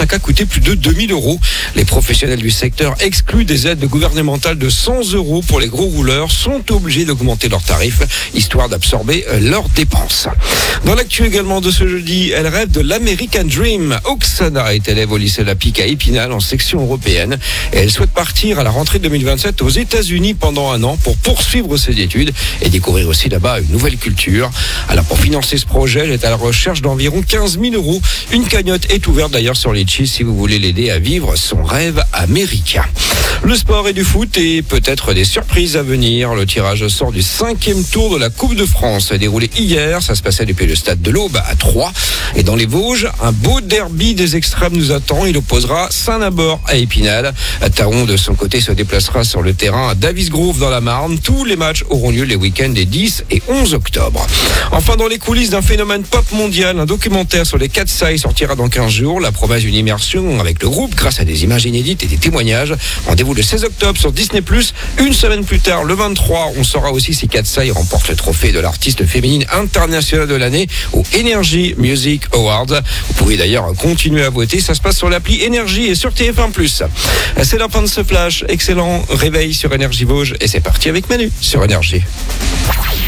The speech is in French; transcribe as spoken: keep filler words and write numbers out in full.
sac à coûter plus de deux mille euros. Les professionnels du secteur exclus des aides gouvernementales de cent euros pour les gros rouleurs sont obligés d'augmenter leurs tarifs, histoire d'absorber leurs dépenses. Dans l'actu également de ce jeudi, elle rêve de l'American Dream. Oksana est élève au lycée Lapic à Épinal en section européenne. Et elle souhaite partir à la rentrée deux mille vingt-sept aux États-Unis pendant un an pour poursuivre ses études et découvrir aussi là-bas une nouvelle culture. Alors pour financer ce projet, elle est à la recherche d'environ quinze mille euros. Une cagnotte est ouverte d'ailleurs sur Litchi si vous voulez l'aider à vivre son rêve américain. Le sport et du foot et peut-être des surprises à venir. Le tirage au sort du cinquième tour de la Coupe de France a déroulé hier. Ça se passait depuis le stade de l'Aube à Troyes. Et dans les Vosges, un beau derby des extrêmes nous attend. Il opposera Saint-Nabord à Épinal. Taron, de son côté, se déplacera sur le terrain à Davis-Grove dans la Marne. Tous les matchs auront lieu les week-ends des dix et onze octobre. Enfin, dans les coulisses d'un phénomène pop mondial, un documentaire sur les Katsai sortira dans quinze jours. La promesse d'une immersion avec le groupe grâce à des images inédites et des témoignages. Rendez-vous le seize octobre sur Disney plus. Une semaine plus tard, le vingt-trois, on saura aussi si Katsai remporte le trophée de l'artiste féminine internationale de l'année au Energy Music Awards. Vous pouvez d'ailleurs continuer à voter. Ça se passe sur l'appli Énergie et sur T F un plus. C'est la fin de ce flash. Excellent réveil sur Énergie Vosges et c'est parti avec Manu sur Énergie.